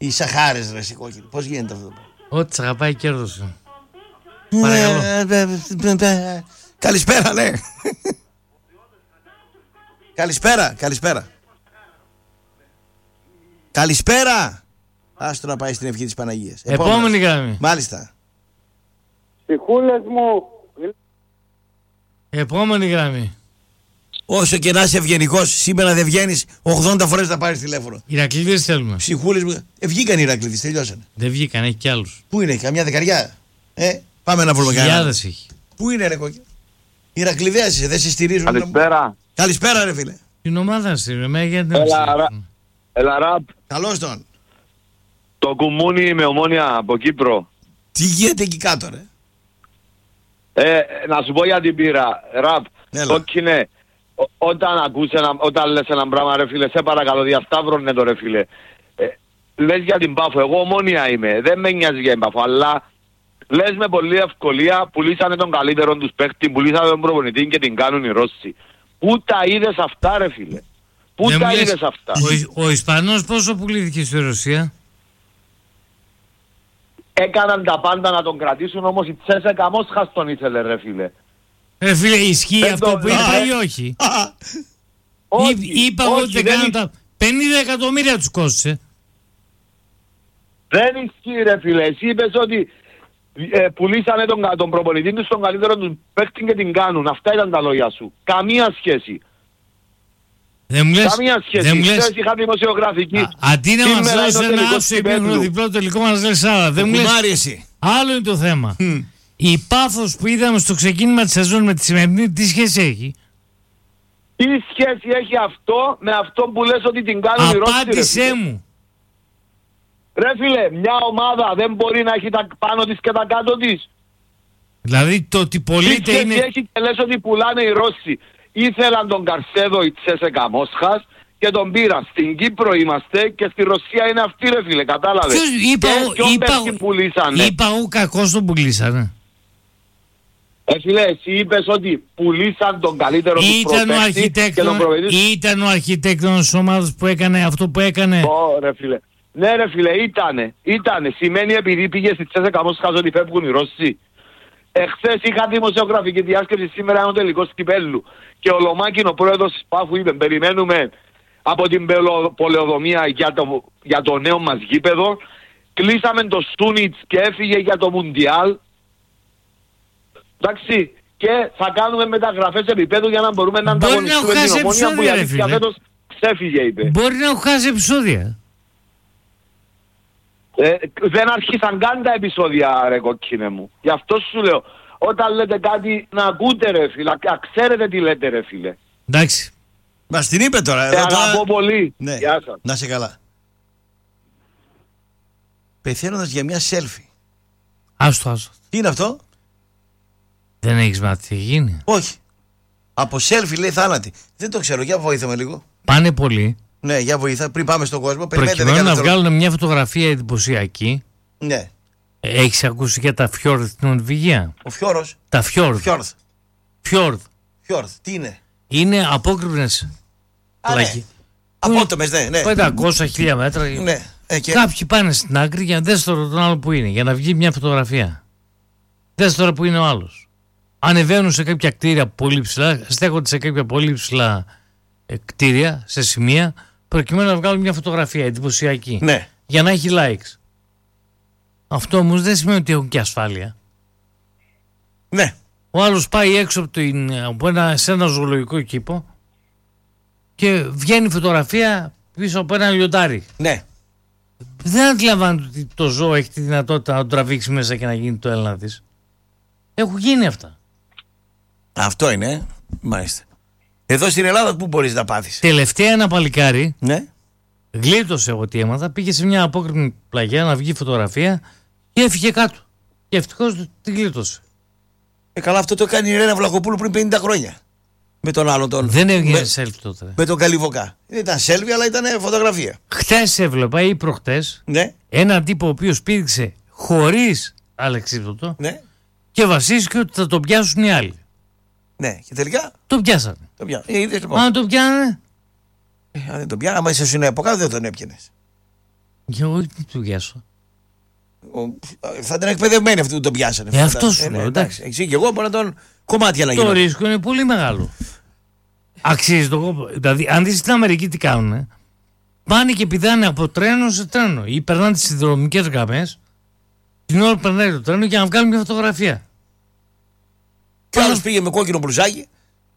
Οι Σαχάρες, ρε εσύ κόκκινη. Πώς γίνεται αυτό? Ό,τι σ' αγαπάει κέρδωσε. Παρακαλώ. Καλησπέρα, ναι. Καλησπέρα. Άστο να πάει στην ευχή της Παναγίας. Επόμενη γραμμή. Μάλιστα. Ψυχούλες μου. Επόμενη γραμμή. Όσο και να είσαι ευγενικός, σήμερα δεν βγαίνεις 80 φορές να πάρεις τηλέφωνο. Ηρακλήδες θέλουμε. Ψυχούλες μου. Βγήκαν οι Ηρακλήδες, τελειώσανε. Δεν βγήκαν, έχει κι άλλους. Πού είναι, καμιά δεκαριά? Πάμε να βρούμε κανένα. Χιλιάδες έχει. Πού είναι, ρε κόκκινο? Οι Ηρακλήδες είσαι, δεν σε στηρίζουν. Καλησπέρα. Καλησπέρα, ρε φίλε. Την ομάδα σου, ρε, γιατί Έλα ραπ. Καλώς τον. Το κουμούνι με Ομόνια από Κύπρο. Τι γίνεται εκεί κάτω, ρε? Να σου πω για την πύρα. Ραπ. Κόκκινε. Όταν λες ένα πράγμα, ρε φίλε, σε παρακαλώ, διασταύρωνε το, ρε φίλε. Λες για την Πάφο, εγώ Ομόνια είμαι, δεν με νοιάζει για την Πάφο, αλλά λες με πολλή ευκολία, πουλήσανε τον καλύτερο τους παίχτη, πουλήσανε τον προπονητή και την κάνουν οι Ρώσοι. Πού τα είδες αυτά, ρε φίλε? Πού τα είδες αυτά? Ο Ισπανός πόσο πουλήθηκε στη Ρωσία? Έκαναν τα πάντα να τον κρατήσουν, όμως η Τσέσεκα Μόσχας τον ήθελε, ρε φίλε. Ρε φίλε, ισχύει αυτό που είπα ή όχι? Είπα ότι δεν κάνουν τα 50 εκατομμύρια τους κόστησε. Δεν ισχύει, ρε φίλε. Εσύ είπες ότι πουλήσανε τον προπονητή τους στον καλύτερο του παίκτη και την κάνουν. Αυτά ήταν τα λόγια σου. Καμία σχέση. Καμία σχέση. Χθες είχα δημοσιογραφική. Αντί να μας δώσεις ένα άψο επίγνω διπλό τελικό, μας λες άλλα. Δεν μου λες. Άλλο είναι το θέμα. Η Πάφος που είδαμε στο ξεκίνημα της σεζόν με τη σημερινή, τι σχέση έχει? Τι σχέση έχει αυτό με αυτό που λες ότι την κάνουν οι Ρώσοι? Απάντησέ μου. Ρε φίλε, μια ομάδα δεν μπορεί να έχει τα πάνω της και τα κάτω της. Δηλαδή το ότι πωλείται είναι... Τι έχει και λες ότι πουλάνε οι Ρώσοι? Ήθελαν τον Καρσέδο η Τσέσεκα Μόσχας και τον πήραν. Στην Κύπρο είμαστε και στη Ρωσία είναι αυτή, ρε φίλε, κατάλαβες? Είπα εγώ κακώς τον πουλήσανε. Φίλε, εσύ είπες ότι πουλήσαν τον καλύτερο του προπαίχτη και τον προπαιδευτή. Ήταν ο αρχιτέκτονας της ομάδας που έκανε αυτό που έκανε. Ρε φίλε. Ναι, ρε φίλε, ήτανε. Σημαίνει επειδή πήγε στη Τσέσεκα Μόσχας ότι φεύγουν οι Ρώσοι. Εχθές είχα δημοσιογραφική διάσκεψη, σήμερα είναι ο τελικός κυπέλλου. Και ο Λομάκιν, ο πρόεδρος της Πάφου, είπε: περιμένουμε από την πολεοδομία για το νέο μας γήπεδο. Κλείσαμε το Στούνιτς και έφυγε για το Μουντιάλ. Εντάξει, και θα κάνουμε μεταγραφές επίπεδου για να μπορούμε να ανταγωνιστούμε την Ομόνια που η αλήθεια φέτος ξέφυγε, είπε. Μπορεί να έχω χάσει επεισόδια. Δεν άρχισαν καν τα επεισόδια, ρε κόκκινε μου. Γι' αυτό σου λέω, όταν λέτε κάτι να ακούτε, ρε φίλε, ξέρετε τι λέτε, ρε φίλε. Εντάξει. Μας την είπε τώρα. Αγαπώ πολύ. Ναι. Γεια σας. Να σε καλά. Πεθαίνοντας για μια selfie. Άστο. Τι είναι αυτό? Δεν έχεις μάθει τι γίνει? Όχι. Από selfie λέει θάνατη. Δεν το ξέρω, για βοήθαμε λίγο. Πάνε πολύ. Ναι, για βοήθα, πριν πάμε στον κόσμο. Προκειμένου να βγάλουν μια φωτογραφία εντυπωσιακή. Ναι. Έχεις ακούσει για τα φιόρδ στην Νορβηγία? Ο φιόρος. Τα φιόρδ. Φιόρδ. Τι είναι? Είναι απόκρυπνες. Ναι. Απότομες, ναι. 500 μέτρα. Ναι. Κάποιοι πάνε στην άκρη για να δες τώρα τον άλλο που είναι, για να βγει μια φωτογραφία. Δες τώρα που είναι ο άλλος. Ανεβαίνουν σε κάποια κτίρια πολύ ψηλά, στέκονται σε κάποια πολύ ψηλά κτίρια, σε σημεία, προκειμένου να βγάλουν μια φωτογραφία εντυπωσιακή. Ναι. Για να έχει likes. Αυτό όμως δεν σημαίνει ότι έχουν και ασφάλεια. Ναι. Ο άλλος πάει έξω σε ένα ζωολογικό κήπο και βγαίνει φωτογραφία πίσω από ένα λιοντάρι. Ναι. Δεν αντιλαμβάνεται ότι το ζώο έχει τη δυνατότητα να το τραβήξει μέσα και να γίνει το Έλληνα της. Έχουν γίνει αυτά. Αυτό είναι, μάλιστα. Εδώ στην Ελλάδα πού μπορείς να πάθεις? Τελευταία ένα παλικάρι, ναι, γλίτωσε εγώ τι έμαθα, πήγε σε μια απόκρημνη πλαγιά να βγει φωτογραφία και έφυγε κάτω. Και ευτυχώς τη γλίτωσε. Καλά, αυτό το έκανε η Ρένα Βλαχοπούλου πριν 50 χρόνια. Με τον άλλον τον. Δεν έγινε selfie τότε. Με τον Καλιβοκά. Δεν ήταν selfie, αλλά ήταν φωτογραφία. Χθες έβλεπα ή προχτές, ναι, έναν τύπο ο οποίος πήδηξε χωρίς αλεξίπτωτο, ναι, και βασίστηκε ότι θα το πιάσουν οι άλλοι. Ναι, και τελικά το πιάσανε. Λοιπόν. Αν το πιάνανε. Αν δεν το πιάνανε, άμα είσαι στην από κάτω δεν τον έπιανες. Για εγώ τι του πιάσω. Θα ήταν εκπαιδευμένοι αυτοί που τον πιάσανε. Αυτό σου λέω. Εντάξει. Εσύ και εγώ μπορώ να τον κομμάτια να γίνω. Το ρίσκο είναι πολύ μεγάλο. Αξίζει το κόπο. Δηλαδή, αν δεις στην Αμερική τι κάνουν, πάνε και πηδάνε από τρένο σε τρένο ή περνάνε τις σιδηροδρομικές γραμμές, την ώρα που περνάει το τρένο για να βγάλουν μια φωτογραφία. Και άλλος πήγε με κόκκινο μπλουζάκι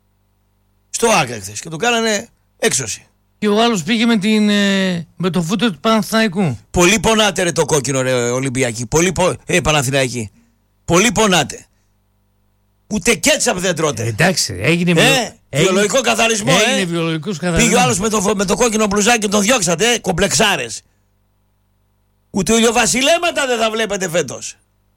στο Άκα χθες και του κάνανε έξωση. Και ο άλλος πήγε με το φούτερ του Παναθηναϊκού. Πολύ πονάτε ρε το κόκκινο ρε Ολυμπιακή. Παναθηναϊκή. Πολύ πονάτε. Ούτε κέτσαπ δεν τρώτε. Εντάξει, έγινε βιολογικό καθαρισμό. Έγινε βιολογικός καθαρισμός. Πήγε ο άλλος με το κόκκινο μπλουζάκι και τον διώξατε. Κομπλεξάρες. Ούτε ηλιοβασιλέματα δεν θα βλέπετε φέτος.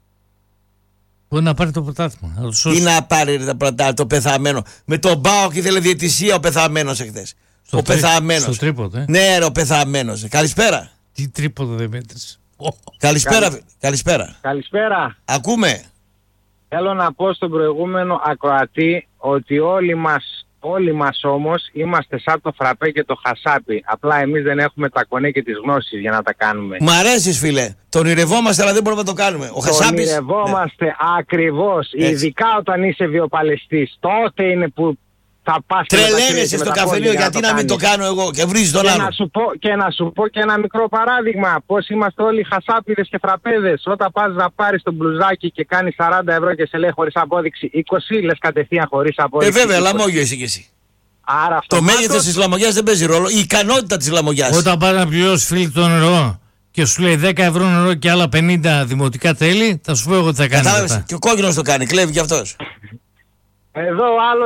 Μπορεί να πάρει το πρωτάθλημα. Τι να πάρει το πεθαμένο. Με τον ΠΑΟΚ ήθελε διαιτησία ο πεθαμένος εχθές. Ο πεθαμένος. Στο τρίποδο, Ναι, ρε, ο πεθαμένος. Καλησπέρα. Τι τρίποδο δεν μέτρησε. Καλησπέρα. Καλησπέρα. Ακούμε. Θέλω να πω στον προηγούμενο ακροατή ότι όλοι μας όμως είμαστε σαν το φραπέ και το χασάπι. Απλά εμείς δεν έχουμε τα κονέ και τις γνώσεις για να τα κάνουμε. Μ' αρέσεις φίλε. Τον ηρευόμαστε αλλά δεν μπορούμε να το κάνουμε. Τον ηρευόμαστε ακριβώς. Ειδικά όταν είσαι βιοπαλαιστής. Τότε είναι που θα πας και τρελαίνεσαι στο καφενείο γιατί να μην το κάνω εγώ και βρίζεις τον άλλο. Και να σου πω και ένα μικρό παράδειγμα. Πώς είμαστε όλοι χασάπιδες και φραπέδες. Όταν πας να πάρεις το μπλουζάκι και κάνεις 40 ευρώ και σε λέει χωρίς απόδειξη 20, λες κατευθείαν χωρίς απόδειξη. Βέβαια, λαμόγιο είσαι κι εσύ. Άρα το μέγεθος της λαμογιάς δεν παίζει ρόλο. Η ικανότητα της λαμογιάς. Όταν πάει να πληρώσει φίλοι το νερό και σου λέει 10 ευρώ νερό και άλλα 50 δημοτικά τέλη, θα σου πω εγώ τι θα κάνει. Κατάλαβες, και ο κόκκινος το κάνει, κλέβει κι αυτός. Εδώ άλλο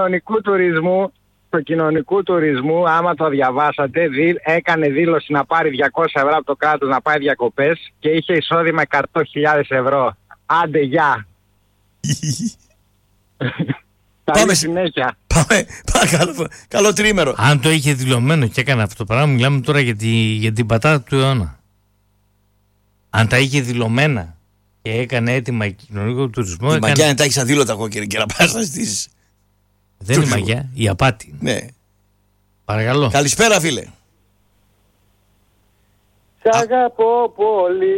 στο κοινωνικού τουρισμού, άμα το διαβάσατε, έκανε δήλωση να πάρει 200 ευρώ από το κράτος να πάει διακοπές και είχε εισόδημα 100.000 ευρώ. Άντε γεια. Πάμε συνέχεια. Πάμε καλό τρίμερο. Αν το είχε δηλωμένο και έκανε αυτό το πράγμα, μιλάμε τώρα για την πατάτα του αιώνα. Αν τα είχε δηλωμένα και έκανε έτοιμα κοινωνικό τουρισμό. Η μαγιά είναι τα έχεις αδήλωτα κόκκινη και να πας να στήσεις. Δεν είναι μαγιά, η απάτη. Ναι. Παρακαλώ. Καλησπέρα φίλε. Σ' αγαπώ πολύ.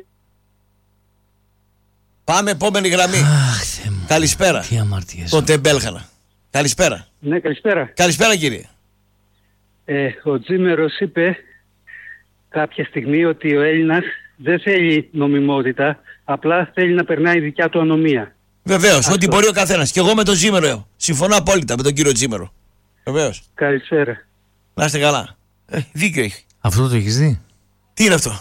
Πάμε επόμενη γραμμή. Καλησπέρα. Τι αμαρτίες. Το Τεμπέλχανα. Καλησπέρα. Ναι, καλησπέρα. Καλησπέρα κύριε. Ο Τζίμερος είπε κάποια στιγμή ότι ο Έλληνας δεν θέλει νομιμότητα, απλά θέλει να περνάει δικιά του ανομία. Βεβαίως, ό,τι μπορεί ο καθένας. Και εγώ με τον Τζίμερο. Συμφωνώ απόλυτα με τον κύριο Τζίμερο. Βεβαίως. Καλησπέρα. Να είστε καλά. Δίκιο έχει. Αυτό το έχεις δει? Τι είναι αυτό?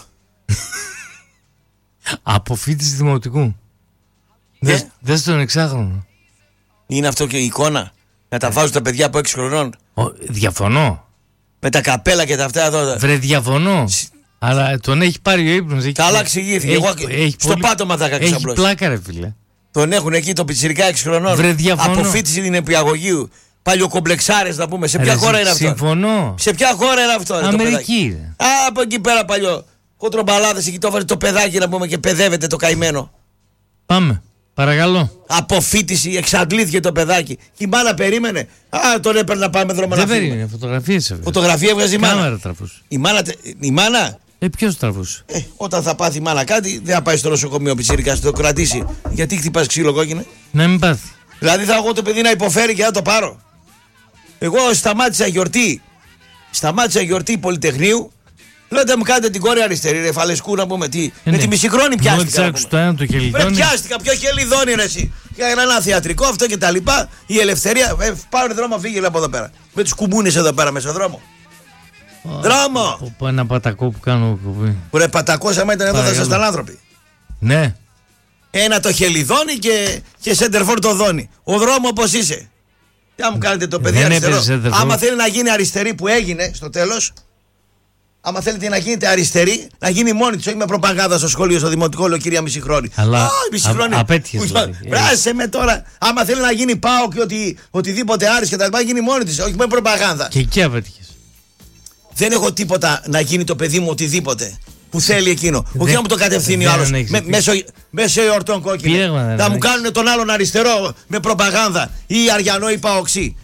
Αποφύτιση δημοτικού. Δες τον εξάχρονο. Είναι αυτό και η εικόνα? Να τα βάζουν τα παιδιά από 6 χρονών. Διαφωνώ. Με τα καπέλα και τα αυτά εδώ. Βρε, διαφωνώ. Αλλά τον έχει πάρει ο ύπνος. Καλά εξηγήθηκε. Εγώ στο πάτωμα θα έχει πλάκα ρε φίλε. Τον έχουν εκεί το πιτσιρικά 6 χρονών. Βρε, διαφωνώ. Αποφύτιση την επιαγωγείου. Παλιοκομπλεξάρες να πούμε. Σε ποια χώρα είναι αυτό? Συμφωνώ. Σε ποια χώρα είναι αυτό? Αμερική. Από εκεί πέρα παλιό. Κοντρομπαλάδες εκεί το βάζει το παιδάκι να πούμε και παιδεύεται το καημένο. Πάμε. Παρακαλώ. Αποφύτιση, εξαντλήθηκε το παιδάκι. Η μάνα περίμενε. Τον έπαιρνε να πάμε δρόμο να φύγουμε. Δεν περίμενε, φωτογραφίες έβγαζε. Φωτογραφία έβγαζε η μάνα. Κάμερα τραβούσε. Η μάνα. Ποιος τραβούσε? Όταν θα πάθει η μάνα κάτι, δεν θα πάει στο νοσοκομείο πιτσίρικα, το κρατήσει. Γιατί χτυπάς ξύλο κόκκινε? Να μην πάθει. Δηλαδή θα εγώ το παιδί να υποφέρει και να το πάρω. Εγώ σταμάτησα γιορτή Πολυτεχνείου. Λέτε μου κάνετε την κόρη αριστερή, ρε Φαλεσκού να πούμε τι. Με τη μισικρόνη πιάστηκα. Πιάστηκα, ποιο χελιδόνι ρε εσύ. Για ένα θεατρικό αυτό και τα λοιπά. Η ελευθερία. Πάρε δρόμο, φύγε από εδώ πέρα. Με τους κουμπούνες εδώ πέρα μέσα δρόμο. Δρόμο! Ένα πατακό που κάνω κουμπί. Ρε πατακός άμα ήταν εδώ θα ήσασταν άνθρωποι. Ναι. Ένα το χελιδόνι και σέντερφορ το δόνι. Ο δρόμο όπως είσαι. Τι μου κάνετε το παιδί αριστερό? Άμα θέλει να γίνει αριστερή που έγινε στο τέλος. Άμα θέλετε να γίνετε αριστερή, να γίνει μόνη της, όχι με προπαγάνδα στο σχολείο, στο δημοτικό, λέω κυρία Μισηχρόνη. Αλλά απέτυχες δηλαδή. Πράσε με τώρα. Άμα θέλει να γίνει ΠΑΟΚ και οτιδήποτε Άρης και τα λοιπά, γίνει μόνη της, όχι με προπαγάνδα. Και εκεί απέτυχες. Δεν έχω τίποτα να γίνει το παιδί μου οτιδήποτε που θέλει εκείνο. Όχι να μου το κατευθύνει ο άλλος. Μέσω εορτών κόκκινο. Να μου κάνουν τον άλλον αριστερό με προπαγάνδα ή αριανό ή παοξί.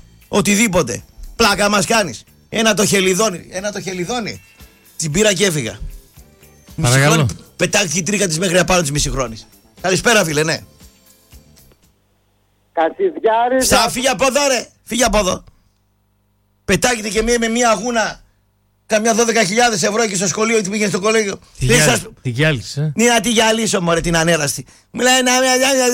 Οτιδήποτε. Πλάκα μας κάνεις. Ένα το χελιδόνι. Την πήρα και έφυγα. Παρακαλώ. Πετάχτηκε η τρίκα της μέχρι απάνω της μισηχρόνης. Καλησπέρα, φίλε, ναι. Κασιδιάρης. Φύγε από εδώ, ρε. Φύγε από εδώ. Πετάγεται και με μια αγούνα καμιά 12.000 ευρώ και στο σχολείο ή πήγαινε στο κολέγιο. Τι γυάλισε. Ναι, να τη γυαλίσω, μωρέ, την ανέραστη. Μιλάει να.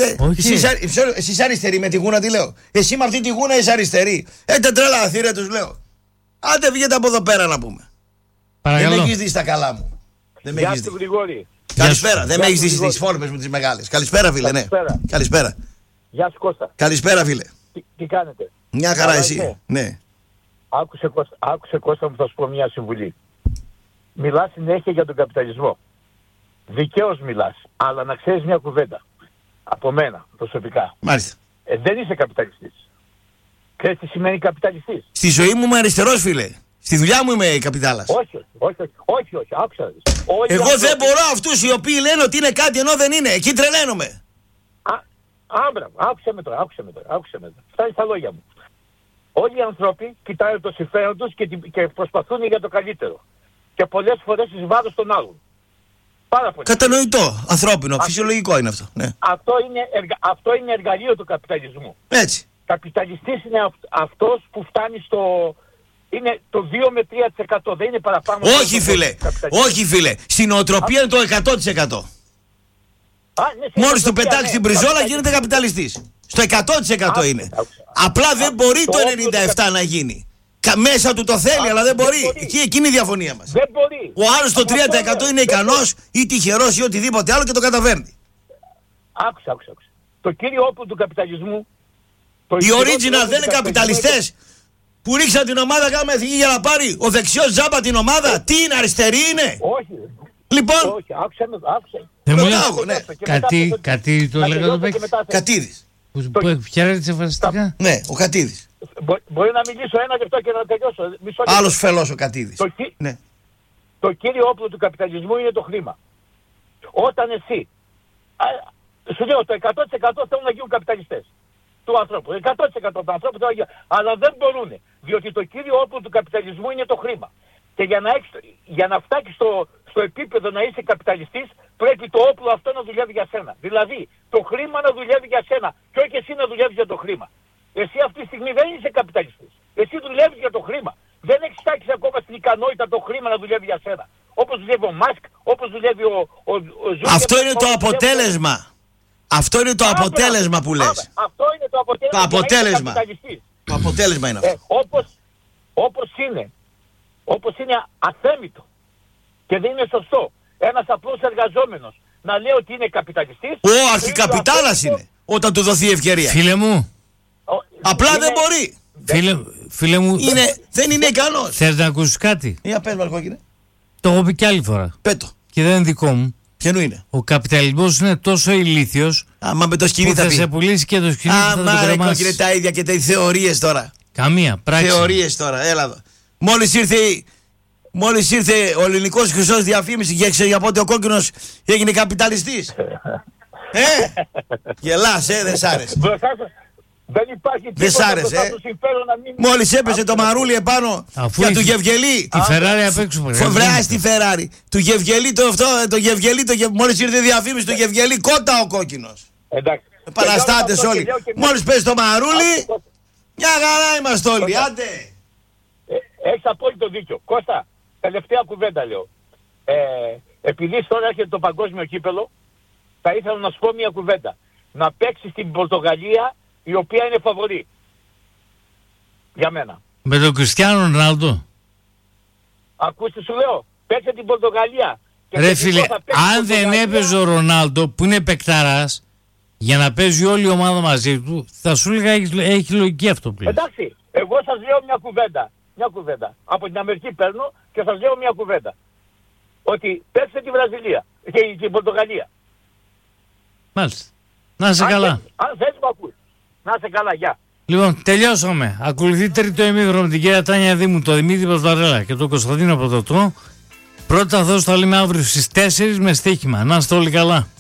Εσείς αριστεροί με τη γούνα, τι λέω. Εσύ με αυτή τη γούνα είσαι αριστεροί. Τρελάθη, ρε, τους λέω. Άντε, βγείτε από εδώ πέρα να πούμε. Παρακαλώ. Δεν με έχεις δει στα καλά μου. Γεια σου, Γρηγόρη. Καλησπέρα. Δεν με έχεις δει στις φόρμες μου τις μεγάλες. Καλησπέρα, φίλε, ναι. Καλησπέρα. Γεια σου, Κώστα. Καλησπέρα, φίλε. Τι κάνετε? Μια χαρά, εσύ. Ναι. Άκουσε Κώστα μου, θα σου πω μια συμβουλή. Μιλάς συνέχεια για τον καπιταλισμό. Δικαίως μιλάς, αλλά να ξέρεις μια κουβέντα. Από μένα, προσωπικά. Μάλιστα. Δεν είσαι καπιταλιστής. Ξέρεις τι σημαίνει καπιταλιστής? Στη ζωή μου είμαι αριστερός, φίλε. Στη δουλειά μου είμαι καπιτάλας. Όχι, άκουσα. Εγώ δεν μπορώ αυτούς οι οποίοι λένε ότι είναι κάτι ενώ δεν είναι. Εκεί τρελαίνομαι. Άμπρα, άκουσε με τώρα. Φτάνει στα λόγια μου. Όλοι οι άνθρωποι κοιτάνε το συμφέρον τους και προσπαθούν για το καλύτερο. Και πολλές φορές εις βάρος των άλλων. Πάρα πολύ. Κατανοητό, ανθρώπινο, φυσιολογικό είναι αυτό. Ναι. Αυτό είναι εργαλείο του καπιταλισμού. Έτσι. Καπιταλιστής είναι αυτός που φτάνει είναι το 2 με 3%, δεν είναι παραπάνω. Όχι φίλε, στην νοοτροπία είναι το 100%. Μόλις το πετάξει την μπριζόλα γίνεται καπιταλιστής. Στο 100% είναι. Απλά δεν μπορεί το 97% να γίνει. Μέσα του το θέλει, αλλά δεν μπορεί. Εκείνη είναι η διαφωνία μας. Δεν μπορεί. Ο άλλος το 3% είναι ικανός ή τυχερός ή οτιδήποτε άλλο και το καταφέρνει. Άκουσα. Το κύριο όπλο του καπιταλισμού. Οι original δεν είναι καπιταλιστές που ρίξαν την ομάδα κάτω εθνική για να πάρει ο δεξιός Τζάμπα την ομάδα. Τι είναι, αριστερή είναι? Όχι. Λοιπόν. Όχι, άκουσα. Δεν μου λέει. Κατήδη το έλεγα το παίκτη. Κατήδης. Που φτιάχνει εμφανιστικά. Ναι, ο Κατήδης. Μπορεί να μιλήσω 1 λεπτό και να τελειώσω. Άλλος φελός ο Κατήδης. Το κύριο όπλο του καπιταλισμού είναι το χρήμα. Όταν εσύ, σου λέω το 100% θέλουν να γίνουν καπιταλιστές του ανθρώπου. 100% του ανθρώπου θέλουν να γίνουν, αλλά δεν μπορούν. Διότι το κύριο όπλο του καπιταλισμού είναι το χρήμα. Και για να φτάσεις στο επίπεδο να είσαι καπιταλιστής, πρέπει το όπλο αυτό να δουλεύει για σένα. Δηλαδή, το χρήμα να δουλεύει για σένα και όχι εσύ να δουλεύεις για το χρήμα. Εσύ αυτή τη στιγμή δεν είσαι καπιταλιστής. Εσύ δουλεύεις για το χρήμα. Δεν έχεις φτάσει ακόμα στην ικανότητα το χρήμα να δουλεύει για σένα. Όπως δουλεύει ο Μάσκ, όπως δουλεύει ο Ζούκερ. Αυτό είναι το αποτέλεσμα. Αυτό είναι το αποτέλεσμα που λες. Αυτό είναι το αποτέλεσμα. Το αποτέλεσμα. Το αποτέλεσμα είναι αυτό. Όπως είναι αθέμητο και δεν είναι σωστό ένας απλός εργαζόμενος να λέει ότι είναι καπιταλιστής. Ο αρχικαπιτάλας είναι όταν του δοθεί ευκαιρία. Φίλε μου. Απλά δεν μπορεί. Φίλε μου. Δεν είναι ικανός. Θες να ακούσεις κάτι? Για πες Μαρκόκινε. Το έχω πει κι άλλη φορά. Πέτω. Και δεν είναι δικό μου. Ποιανού είναι? Ο καπιταλισμός είναι τόσο ηλίθιος. Άμα με το σκηνή θα σε πουλήσει και το σκηνή θα το κρεμάσει. Είναι τα ίδια και τα θεωρίες τώρα. Καμία πράξη. Θεωρίες τώρα, έλα εδώ. Μόλις ήρθε ο ελληνικός χρυσός διαφήμιση και έξερε για πότε ο κόκκινος έγινε καπιταλιστής. Γελάς, δεν σ' άρεσε. Δεν υπάρχει τίποτα που θα του συμφέρον να μην... Μόλις έπεσε το μαρούλι επάνω για του Γευγελή. Τη Φεράρι απ' έξω. Φοβράζει τη Φεράρι. Του Γευγελή μόλις ήρθε διαφήμιση του Γευγελή κότα ο κόκκινος. Εντάξει. Παραστάτες όλοι. Μόλις πέσει το μαρούλι, μια χαρά είμαστε όλοι. Άντε. Έχεις απόλυτο δίκιο. Κώστα, τελευταία κουβέντα λέω. Επειδή τώρα έρχεται το παγκόσμιο κύπελο, θα ήθελα να σου πω μια κουβέντα. Να παίξεις στην Πορτογαλία, η οποία είναι φαβορή. Για μένα. Με τον Κριστιάνο Ρονάλντο. Ακούστε σου λέω. Παίξε την Πορτογαλία. Ρε φίλε, αν δεν έπαιζε ο Ρονάλντο που είναι παικταράς, για να παίζει όλη η ομάδα μαζί του, θα σου έλεγα έχει λογική αυτό που λες. Εντάξει, εγώ σας λέω μια κουβέντα. Από την Αμερική παίρνω και σας λέω μια κουβέντα. Ότι παίξτε τη Βραζιλία και την Πορτογαλία. Μάλιστα. Να είσαι καλά. Αν θες μου ακούς. Να είσαι καλά, γεια. Λοιπόν, τελειώσαμε. Ακολουθεί τρίτο ημίχρονο με την κυρία Τάνια Δήμου, τον Δημήτρη Παπαδαρέλα και τον Κωνσταντίνο Παπαδοτρό. Πρώτα θα τα λέμε αύριο στις 4 με στοίχημα. Να είστε όλοι καλά.